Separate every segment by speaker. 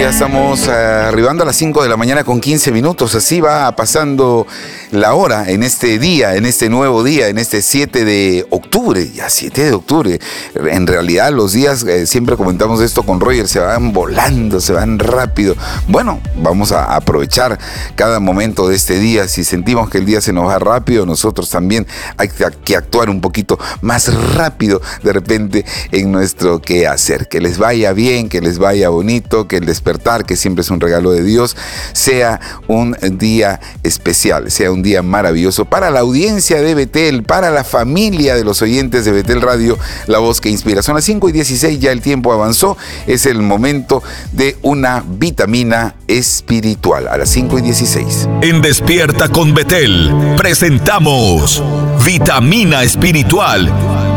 Speaker 1: Ya estamos arribando a las 5 de la mañana con 15 minutos. Así va pasando la hora en este día, en este nuevo día, en este 7 de octubre. Ya 7 de octubre. En realidad los días, siempre comentamos esto con Roger, se van volando, se van rápido. Bueno, vamos a aprovechar cada momento de este día. Si sentimos que el día se nos va rápido, nosotros también hay que actuar un poquito más rápido de repente en nuestro quehacer. Que les vaya bien, que les vaya bonito, que el despertar, que siempre es un regalo de Dios, sea un día especial, sea un día maravilloso para la audiencia de Betel, para la familia de los oyentes de Betel Radio, la voz que inspira. Son las 5:16, ya el tiempo avanzó, es el momento de una vitamina espiritual, a las 5:16.
Speaker 2: En Despierta con Betel, presentamos Vitamina Espiritual.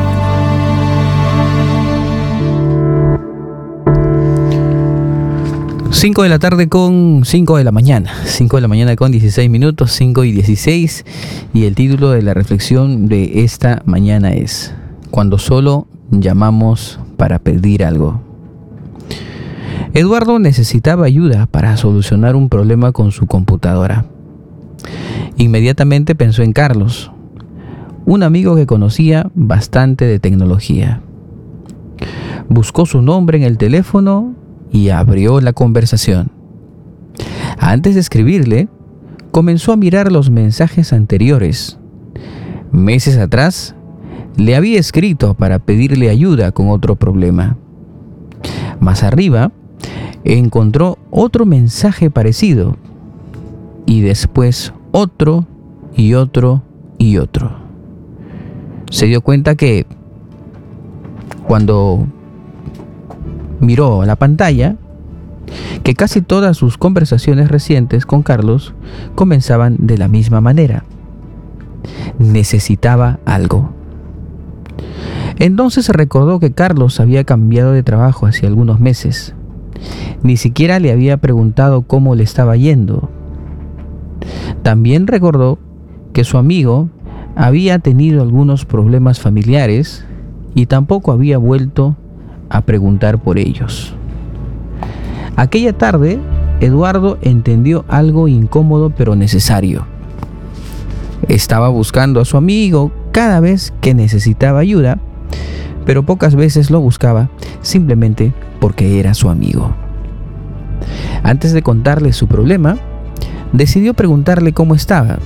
Speaker 3: 5 de la tarde con 5 de la mañana. 5 de la mañana con 16 minutos, 5:16. Y el título de la reflexión de esta mañana es: cuando solo llamamos para pedir algo. Eduardo necesitaba ayuda para solucionar un problema con su computadora. Inmediatamente pensó en Carlos, un amigo que conocía bastante de tecnología. Buscó su nombre en el teléfono y abrió la conversación. Antes de escribirle, comenzó a mirar los mensajes anteriores. Meses atrás, le había escrito para pedirle ayuda con otro problema. Más arriba, encontró otro mensaje parecido, y después otro y otro y otro. Se dio cuenta que cuando miró a la pantalla, que casi todas sus conversaciones recientes con Carlos comenzaban de la misma manera. Necesitaba algo. Entonces recordó que Carlos había cambiado de trabajo hace algunos meses. Ni siquiera le había preguntado cómo le estaba yendo. También recordó que su amigo había tenido algunos problemas familiares y tampoco había vuelto a preguntar por ellos. Aquella tarde, Eduardo entendió algo incómodo pero necesario. Estaba buscando a su amigo cada vez que necesitaba ayuda, pero pocas veces lo buscaba simplemente porque era su amigo. Antes de contarle su problema, decidió preguntarle cómo estaba.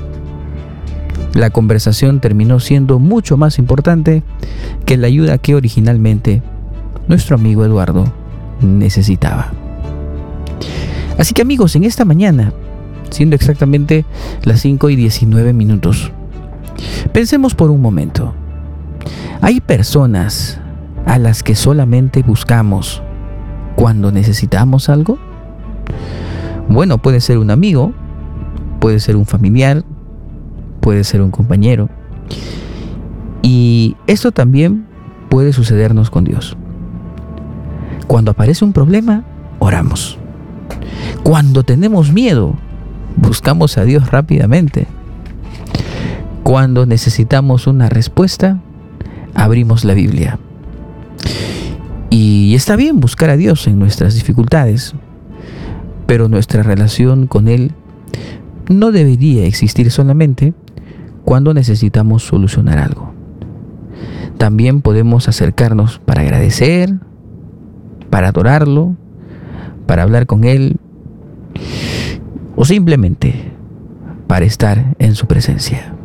Speaker 3: La conversación terminó siendo mucho más importante que la ayuda que originalmente nuestro amigo Eduardo necesitaba. Así que amigos, en esta mañana, siendo exactamente las 5:19 minutos, pensemos por un momento. ¿Hay personas a las que solamente buscamos cuando necesitamos algo? Bueno, puede ser un amigo, puede ser un familiar, puede ser un compañero. Y esto también puede sucedernos con Dios. Cuando aparece un problema, oramos. Cuando tenemos miedo, buscamos a Dios rápidamente. Cuando necesitamos una respuesta, abrimos la Biblia. Y está bien buscar a Dios en nuestras dificultades, pero nuestra relación con Él no debería existir solamente cuando necesitamos solucionar algo. También podemos acercarnos para agradecer, para adorarlo, para hablar con Él, o simplemente para estar en su presencia.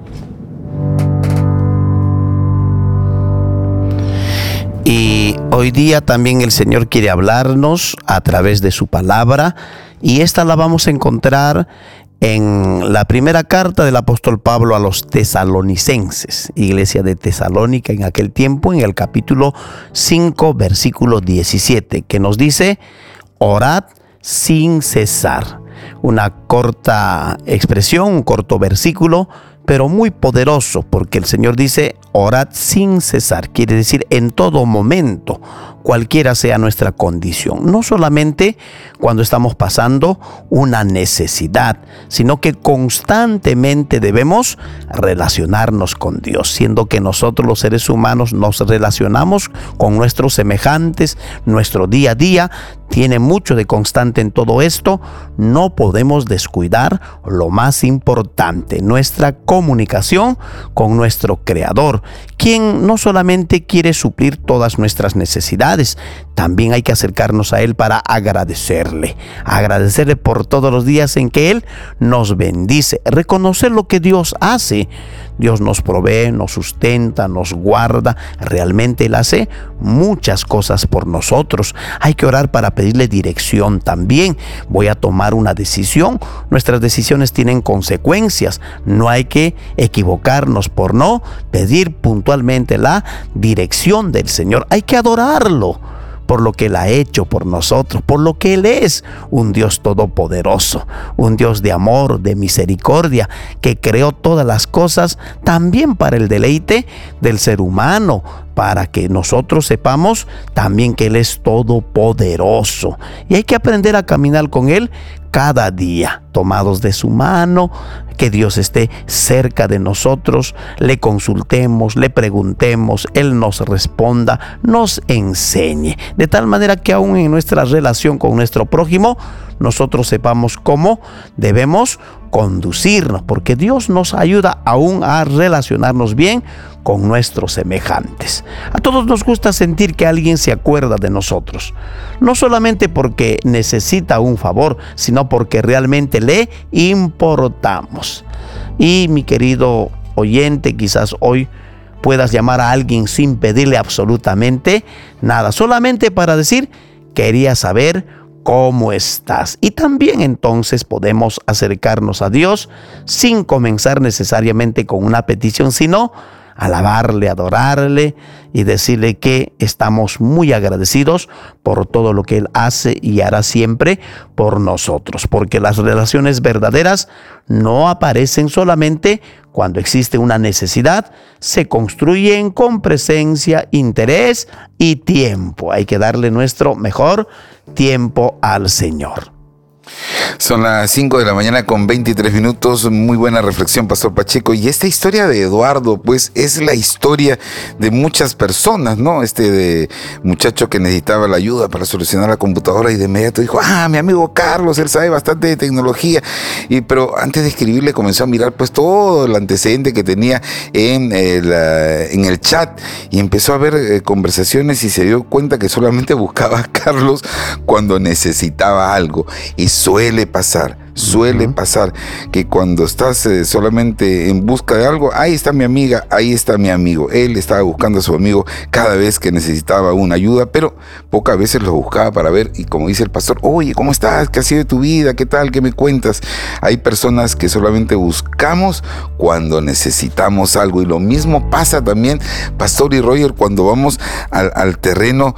Speaker 4: Y hoy día también el Señor quiere hablarnos a través de su palabra, y esta la vamos a encontrar en la primera carta del apóstol Pablo a los tesalonicenses, iglesia de Tesalónica en aquel tiempo, en el capítulo 5, versículo 17, que nos dice: orad sin cesar. Una corta expresión, un corto versículo, pero muy poderoso, porque el Señor dice, orad sin cesar, quiere decir en todo momento, cualquiera sea nuestra condición, no solamente cuando estamos pasando una necesidad, sino que constantemente debemos relacionarnos con Dios, siendo que nosotros los seres humanos nos relacionamos con nuestros semejantes, nuestro día a día tiene mucho de constante en todo esto. No podemos descuidar lo más importante, nuestra comunicación con nuestro Creador, quien no solamente quiere suplir todas nuestras necesidades, también hay que acercarnos a Él para agradecerle por todos los días en que Él nos bendice, reconocer lo que Dios hace. Dios nos provee, nos sustenta, nos guarda. Realmente Él hace muchas cosas por nosotros. Hay que orar para pedirle dirección también. Voy a tomar una decisión. Nuestras decisiones tienen consecuencias. No hay que equivocarnos por no pedir puntualmente la dirección del Señor. Hay que adorarlo por lo que Él ha hecho por nosotros, por lo que Él es, un Dios todopoderoso, un Dios de amor, de misericordia, que creó todas las cosas también para el deleite del ser humano, para que nosotros sepamos también que Él es todopoderoso. Y hay que aprender a caminar con Él cada día, tomados de su mano, que Dios esté cerca de nosotros, le consultemos, le preguntemos, Él nos responda, nos enseñe, de tal manera que aún en nuestra relación con nuestro prójimo, nosotros sepamos cómo debemos conducirnos, porque Dios nos ayuda aún a relacionarnos bien con nuestros semejantes. A todos nos gusta sentir que alguien se acuerda de nosotros, no solamente porque necesita un favor, sino porque realmente le importamos. Y mi querido oyente, quizás hoy puedas llamar a alguien sin pedirle absolutamente nada, solamente para decir, quería saber cómo estás. Y también entonces podemos acercarnos a Dios sin comenzar necesariamente con una petición, sino alabarle, adorarle y decirle que estamos muy agradecidos por todo lo que Él hace y hará siempre por nosotros, porque las relaciones verdaderas no aparecen solamente cuando existe una necesidad, se construyen con presencia, interés y tiempo. Hay que darle nuestro mejor tiempo al Señor.
Speaker 1: Son las 5 de la mañana con 23 minutos. Muy buena reflexión, Pastor Pacheco. Y esta historia de Eduardo, pues es la historia de muchas personas, ¿no? De muchacho que necesitaba la ayuda para solucionar la computadora y de inmediato dijo, mi amigo Carlos, él sabe bastante de tecnología. Pero antes de escribirle comenzó a mirar pues todo el antecedente que tenía en el chat y empezó a ver conversaciones y se dio cuenta que solamente buscaba a Carlos cuando necesitaba algo. Y suele pasar que cuando estás solamente en busca de algo, ahí está mi amiga, ahí está mi amigo. Él estaba buscando a su amigo cada vez que necesitaba una ayuda, pero pocas veces lo buscaba para ver, y como dice el pastor, oye, ¿cómo estás? ¿Qué ha sido de tu vida? ¿Qué tal? ¿Qué me cuentas? Hay personas que solamente buscamos cuando necesitamos algo, y lo mismo pasa también, Pastor y Roger, cuando vamos al terreno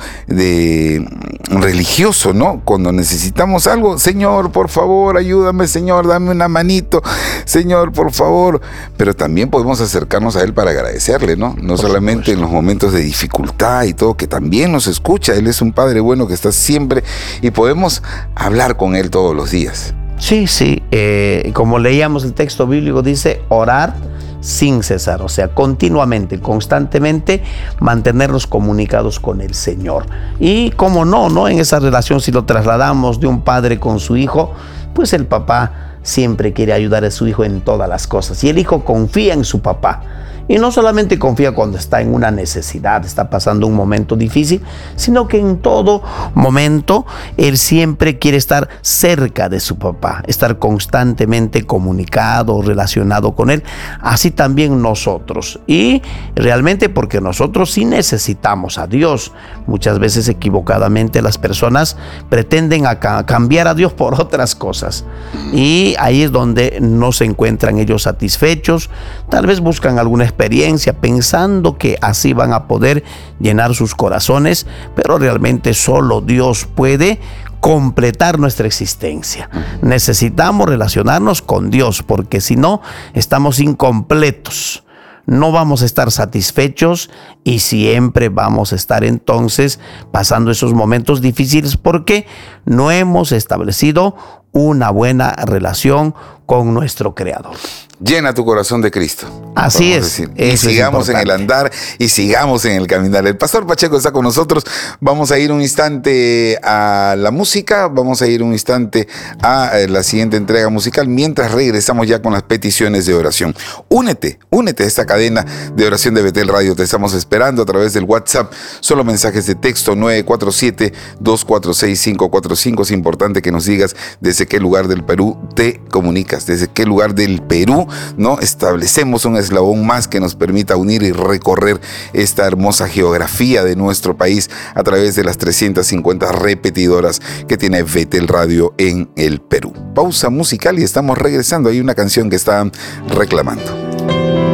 Speaker 1: religioso, ¿no? Cuando necesitamos algo, Señor, por favor, ayúdame, Señor, dame una manito, Señor, por favor. Pero también podemos acercarnos a Él para agradecerle, ¿no? No solamente en los momentos de dificultad y todo, que también nos escucha. Él es un Padre bueno que está siempre y podemos hablar con Él todos los días.
Speaker 4: Sí, como leíamos el texto bíblico, dice orar sin cesar, o sea, continuamente, constantemente mantenernos comunicados con el Señor. Y como no, en esa relación, si lo trasladamos de un padre con su hijo, pues el papá siempre quiere ayudar a su hijo en todas las cosas, y el hijo confía en su papá. Y no solamente confía cuando está en una necesidad, está pasando un momento difícil, sino que en todo momento él siempre quiere estar cerca de su papá, estar constantemente comunicado, relacionado con él. Así también nosotros. Y realmente porque nosotros sí necesitamos a Dios. Muchas veces equivocadamente las personas pretenden cambiar a Dios por otras cosas. Y ahí es donde no se encuentran ellos satisfechos. Tal vez buscan alguna experiencia pensando que así van a poder llenar sus corazones, pero realmente solo Dios puede completar nuestra existencia. Necesitamos relacionarnos con Dios, porque si no, estamos incompletos. No vamos a estar satisfechos y siempre vamos a estar entonces pasando esos momentos difíciles porque no hemos establecido una buena relación con nuestro Creador.
Speaker 1: Llena tu corazón de Cristo.
Speaker 4: Así es.
Speaker 1: Y sigamos en el andar y sigamos en el caminar. El pastor Pacheco está con nosotros. Vamos a ir un instante a la música. Vamos a ir un instante a la siguiente entrega musical mientras regresamos ya con las peticiones de oración. Únete a esta cadena de oración de Betel Radio. Te estamos esperando a través del WhatsApp. Solo mensajes de texto 947-246-545. Es importante que nos digas desde qué lugar del Perú te comunicas, desde qué lugar del Perú, ¿no? Establecemos un eslabón más que nos permita unir y recorrer esta hermosa geografía de nuestro país a través de las 350 repetidoras que tiene Betel Radio en el Perú. Pausa musical y estamos regresando. Hay una canción que están reclamando.